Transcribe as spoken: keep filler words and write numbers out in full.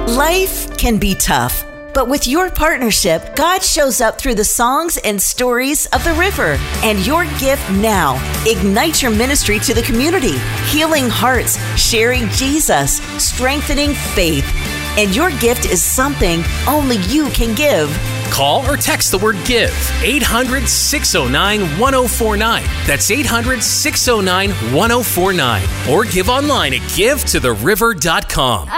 Life can be tough, but with your partnership, God shows up through the songs and stories of the river. And your gift now ignites your ministry to the community, healing hearts, sharing Jesus, strengthening faith. And your gift is something only you can give. Call or text the word GIVE, eight hundred, six oh nine, one oh four nine. That's eight hundred, six oh nine, one oh four nine. Or give online at give to the river dot com.